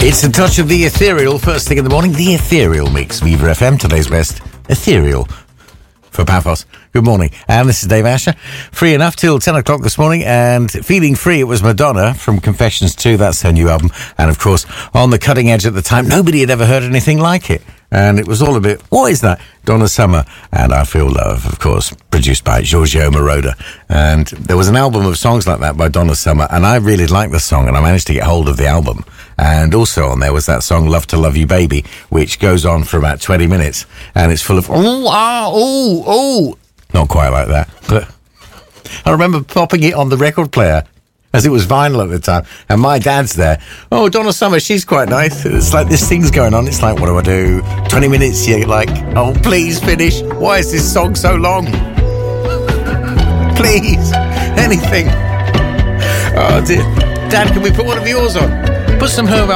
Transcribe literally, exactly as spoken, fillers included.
It's a touch of the ethereal first thing in the morning. The ethereal mix. Viva F M, today's best ethereal for Paphos. Good morning. And this is Dave Asher. Free enough till ten o'clock this morning. And feeling free, it was Madonna from Confessions two. That's her new album. And of course, on the cutting edge at the time, nobody had ever heard anything like it. And it was all a bit, what is that? Donna Summer and I Feel Love, of course, produced by Giorgio Moroder. And there was an album of songs like that by Donna Summer, and I really liked the song, and I managed to get hold of the album. And also on there was that song, Love to Love You Baby, which goes on for about twenty minutes, and it's full of, oh, ah, oh, oh. Not quite like that, but I remember popping it on the record player, as it was vinyl at the time, and my dad's there. Oh, Donna Summer, she's quite nice. It's like this thing's going on. It's like, what do I do? twenty minutes, you're like, oh, please finish. Why is this song so long? Please, anything. Oh, dear. Dad, can we put one of yours on? Put some Herb